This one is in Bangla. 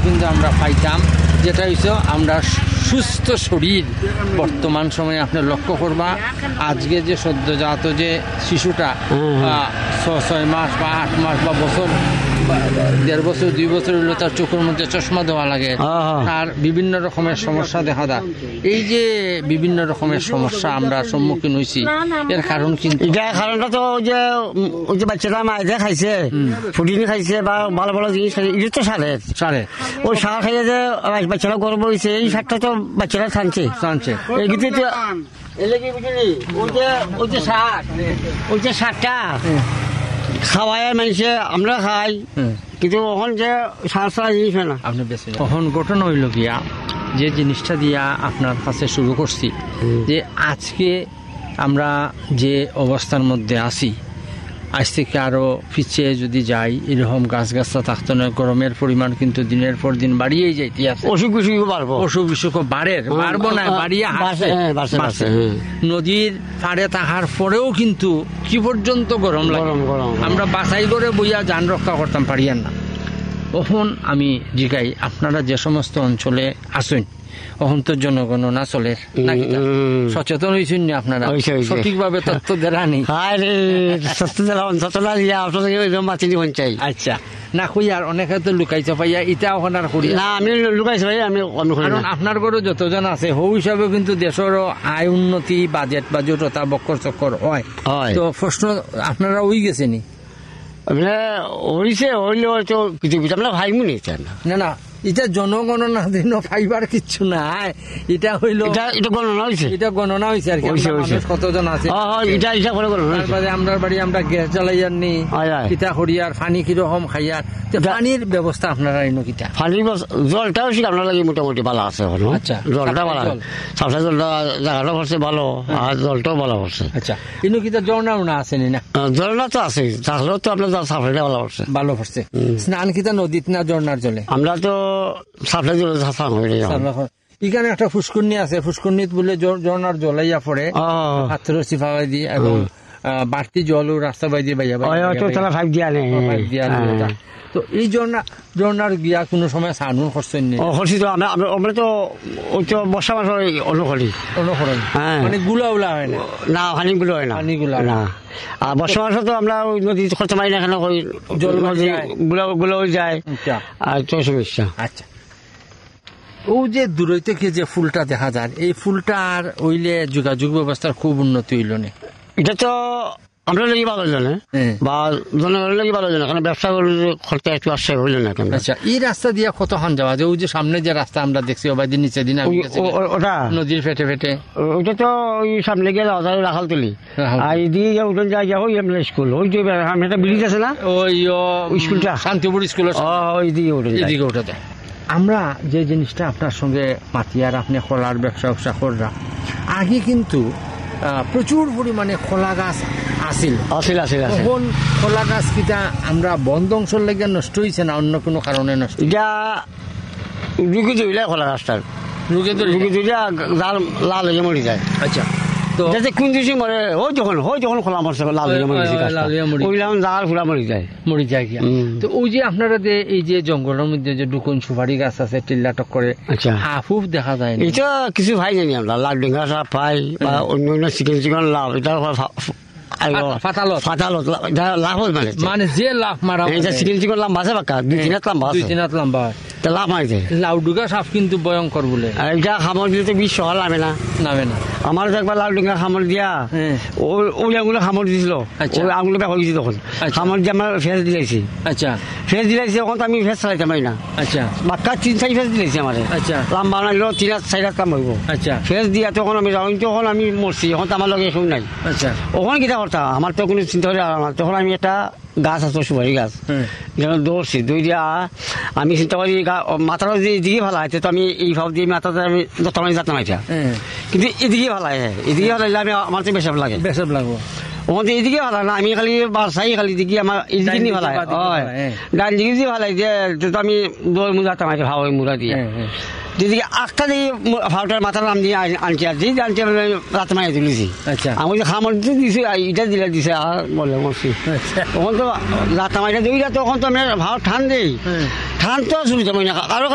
কিন্তু আমরা পাইতাম, যেটা হইছে আমরা সুস্থ শরীর। বর্তমান সময়ে আপনি লক্ষ্য করবা, আজকে যে সদ্যজাত যে শিশুটা 6 মাস বা 8 মাস বা বছর, 1.5 বছর 2 বছর হলো, তার চোখের মধ্যে চশমা দেওয়া লাগে, তার বিভিন্ন রকমের সমস্যা দেখা দেয়। এই যে বিভিন্ন রকমের সমস্যা আমরা সম্মুখীন হয়েছি, এর কারণ কিন্তু কারণটা তো ওই যে বাচ্চারা মায়ের খাইছে, ফুটিনি খাইছে বা ভালো ভালো জিনিস খাইছে, এটা তো সারে ওই সার খাইয়ে যে বাচ্চারা গর্ব হয়েছে, এই সারটা তো বাচ্চারা টানছে এই কিন্তু ওই যে সারটা খাওয়ায় মানুষে আমরা খাই, কিন্তু ওখান যে সারা জিনিস হয় না। আপনি বেশি তখন ঘটনা হইল গিয়া, যে জিনিসটা দিয়া আপনার কাছে শুরু করছি, যে আজকে আমরা যে অবস্থার মধ্যে আছি, আজ থেকে আরো পিছিয়ে যদি যাই, এরকম গাছগাছরা থাকতো না, গরমের পরিমাণ কিন্তু দিনের পর দিন বাড়িয়েই যাইতে আছে, অসুখ বিসুখ বাড়বো না, বাড়িয়ে বাড়ছে। নদীর পাড়ে থাকার পরেও কিন্তু কি পর্যন্ত গরম লাগে, আমরা বাছাই করে বইয়া যান রক্ষা করতাম পারিয়ান না। তখন আমি জিগাই, আপনারা যে সমস্ত অঞ্চলে আসেন, এখন তো জনগণনা চলে, সচেতন হয়েছেন না আপনারা? সঠিকভাবে তথ্য দেওয়া নেই। আচ্ছা, না কই আর অনেকে তো লুকাইছে পাইয়া, এটা এখন আর করি না, আমি লুকাইছি ভাই, আমি আপনার ঘরে যতজন আছে হো হিসাবে কিন্তু দেশেরও আয় উন্নতি, বাজেট তা বক্কর চক্কর হয়। তো প্রশ্ন আপনারা ওই গেছে নি? হইলে হয়তো কিছু কিছু আমরা ভাই মনে না, এটা জনগণনা দিন ফাইবার কিচ্ছু নাই, এটা হইল এটা গণনা হয়েছে আর কি, কতজন আছে আমরা বাড়ি আমরা গ্যাস জ্বালাইয়ার নি, কিতা করিয়ার পানি কিরকম খাইয়ার, পানির ব্যবস্থা আপনারা কিটা? পানির জলটাও আপনার লাগে মোটামুটি ভালো আছে। আচ্ছা, জলটা ভালো, সাফা জলটা জায়গাটা করছে ভালো, আর জলটাও ভালো করছে। আচ্ছা, কিন্তু কিতা ঝর্ণা আছে না? ঝর্ণা তো আছে, তাহলেও তো আপনার সাফাইটা ভালো করছে। স্নান কিতা নদীত না ঝর্ণার জলে? আমরা তো সাফাই জলে এখানে একটা ফুসকুন্নি আছে, ফুসকুন্নিত বলে ঝর্ণার জলাইয়া পড়ে, হাতের সিফাই দিয়ে এবং বাড়তি জলও রাস্তা বাই দিয়ে বাইয়া তো এই ঝর্ণার গিয়া কোনো সময় স্নান করছেন? আমরা তো ওই তো বর্ষা মাস অনুকরণ মানে গুলা উলা হয় না? না, পানিগুলো হয় না, পানিগুলো না। আর বর্ষা মাসে তো আমরা ওই নদী খরচা মারি না, কেন জল গুলো যায়, আর তো সমস্যা। আচ্ছা, ও যে দূরে থেকে যে ফুলটা দেখা যায়, এই ফুলটার ওইলে যোগাযোগ ব্যবস্থার খুব উন্নতি হইল না? এটা তো আমরা লাগি ভালো জানে বা জনগণের লাগি ভালো জানে, কারণ ব্যবসা করলে খরচা একটু আসছে হইল না। আচ্ছা, এই রাস্তা দিয়ে কতক্ষণ যাওয়া যায়? ওই যে সামনে যে রাস্তা আমরা দেখছি নিচে দিন ওটা নদীর ফেটে ওইটা তো ওই সামনে গিয়ে রাখাল তুলি, আর এদিকে উঠে যাই যাবো স্কুল, ওই যে একটা ব্রিজ আছে না, ওই স্কুলটা শান্তিপুর স্কুল, এদিকে উঠে যায়। আমরা যে জিনিসটা আপনার সঙ্গে মাতিয়ার, আপনি খোলার ব্যবসা কররা, আগে কিন্তু প্রচুর পরিমাণে খোলা গাছ আসিল। এখন খোলা গাছ কিটা আমরা বন্ধ অংশের লেগে নষ্ট হয়েছে না অন্য কোনো কারণে নষ্ট? এটা রুগী ধরিলে খোলা গাছটার রুগী ধরিলে লাল হয়ে মরে যায়। আচ্ছা, তো কোন দিন মরে ওই যখন খোলা মারছে লাল মরে যায়। তো ওই যে আপনারা এই যে জঙ্গলের মধ্যে যে ডুকুন সুপারি গাছ আছে, টিল্লাটক করে হাফুফ দেখা যায়, এটা কিছু ভাই জানি আমরা লাল ডেঙ্গা সাপ পাই বা অন্য চিকেন লাভ, এটা লাভ মানে যে লাভ মারা চিকেন লাভ আছে বাক্কা 2-3 লম্বা লাভ মারিছে। লাউডুগা সাপ কিন্তু ভয়ঙ্কর বলে, এটা খামর দিলে তো 20 সকাল নামে না। আমার তো একবার লাউডুগা খামর দিয়া ওই আঙুলে খামর দিয়েছিল, ওই আঙুলে হয়ে গেছে তখন খামর দিয়ে আমার ফেস দিলাইছি। আচ্ছা, ফেস দিলাইছি, এখন তো আমি ফেস চালাইতে পারি না। আচ্ছা, বাক্কা 3-4 ফেস দিলাইছি আমার। আচ্ছা, লাম্বা বানাইলেও 3-4 কাম হইব। আচ্ছা, ফেস দিয়া তখন আমি যাই, তখন আমি মরছি, এখন তো আমার লগে শুন নাই। আচ্ছা, ওখানে কিটা করতাম, আমার তো কোনো চিন্তা করে আমার, তখন আমি একটা গাছ আছে সুপারি গাছ, দৌড়ছি দৌড় দিয়া আমি চিন্তা করি মাথাটা এদিকে ভালো আছে, তো আমি এই ভাব দিয়ে মাথাটা আমি দত্তামানি যাতাম এটা, কিন্তু এদিকে ভালো হয়, এদিকে ভালো আমি আমার তো বেশাব লাগবো। ওখানে এদিকে ভালো না, আমি খালি বাসাই খালি দিকে আমার এদিকে নিয়ে ভালো হয়, ডান দিকে দিয়ে ভালো হয়, যে আমি দৌড় মুজা তামাই ভাব মুড়া দিয়ে দিদিকে আটটা দিয়ে ভাওটার মাথার নাম দিয়ে আনছি, আর দিয়ে আনছি রাত মাইয়া তুলেছি। আচ্ছা, আমি যে খামর দিয়েছি এটা দিছে আর বলে মরছি। তখন তো রাত মাইটা দিই, তখন তো আমি ভাও ঠান দেই, ঠান তো শুরু যাবো না, আরো